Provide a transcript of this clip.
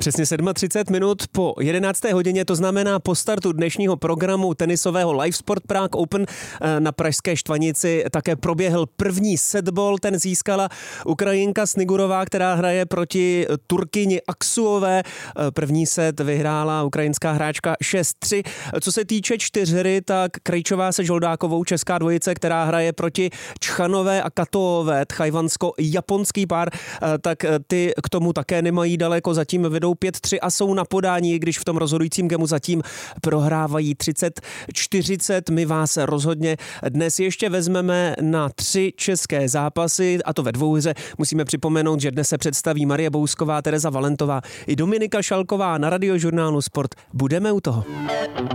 Přesně 37 minut po 11. hodině, to znamená po startu dnešního programu tenisového Live Sport Prague Open na pražské Štvanici také proběhl první setball, ten získala Ukrajinka Snigurová, která hraje proti Turkyni Aksuové. První set vyhrála ukrajinská hráčka 6-3. Co se týče čtyřhry, tak Krejčová se Žoldákovou, česká dvojice, která hraje proti Čchanové a Katoové, tchajvansko-japonský pár, tak ty k tomu také nemají daleko, zatím vedou 5-3 a jsou na podání, když v tom rozhodujícím gemu zatím prohrávají 30-40. My vás rozhodně dnes ještě vezmeme na 3 české zápasy, a to ve dvouhře. Musíme připomenout, že dnes se představí Marie Bousková, Tereza Valentová i Dominika Šalková na Radiožurnálu Sport. Budeme u toho.